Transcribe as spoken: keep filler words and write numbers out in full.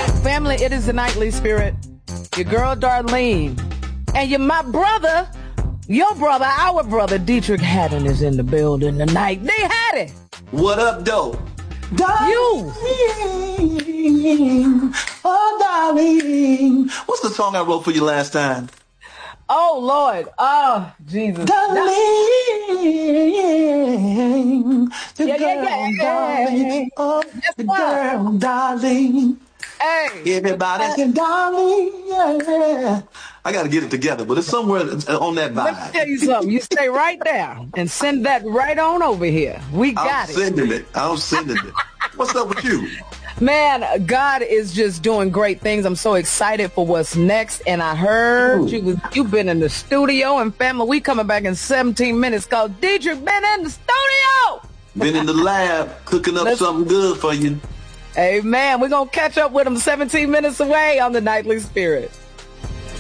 Family, it is the Nightly Spirit. Your girl, Darlene. And you're my brother, your brother, our brother, Dietrich Haddon is in the building tonight. D. Haddon. What up, though? You. Oh, darling. What's the song I wrote for you last time? Oh, Lord. Oh, Jesus. Darling. The Yeah, girl, yeah, yeah. darling. Oh, Guess the what? girl, darling. Hey. Everybody saying, darling, yeah. I got to get it together, but it's somewhere on that Let me vibe. tell you something. You stay right there and send that right on over here. We got I'm it. sending it. I'm sending it. What's up with you? Man, God is just doing great things. I'm so excited for what's next. And I heard Ooh. you was, you've been in the studio, and family, we coming back in seventeen minutes because Dietrich been in the studio. Been in the lab cooking up Let's- something good for you. Amen. We're going to catch up with him seventeen minutes away on the Nightly Spirit.